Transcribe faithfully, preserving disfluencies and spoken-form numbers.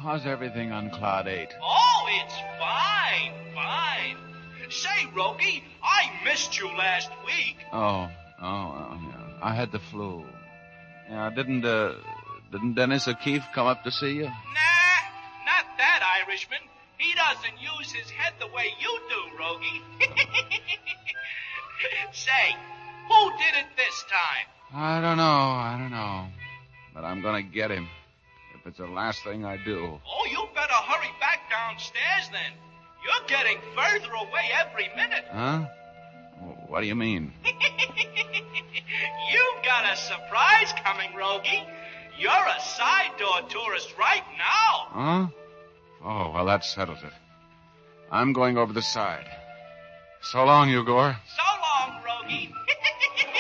how's everything on Cloud eight? Oh, it's fine, fine. Say, Rogie, I missed you last week. Oh, oh, oh yeah. I had the flu. Yeah, didn't, uh, didn't Dennis O'Keefe come up to see you? Nah, not that Irishman. He doesn't use his head the way you do, Rogie. Say, who did it this time? I don't know, I don't know. But I'm gonna get him. If it's the last thing I do. Oh, you better hurry back downstairs then. You're getting further away every minute. Huh? What do you mean? You've got a surprise coming, Rogie. You're a side door tourist right now. Huh? Oh, well, that settles it. I'm going over the side. So long, Ugor. So